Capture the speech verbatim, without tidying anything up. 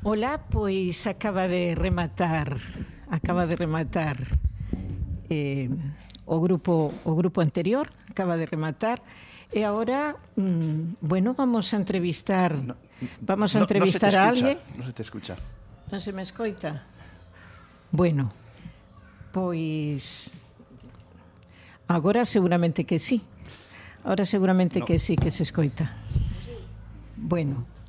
Ola, pois acaba de rematar acaba de rematar eh, o grupo o grupo anterior, acaba de rematar e agora, mmm, bueno, vamos a entrevistar no, vamos a no, entrevistar no a alguén. Non se te escucha. Non se me escoita? Bueno, pois agora seguramente que sí. Agora seguramente no. que sí que se escoita. Bueno,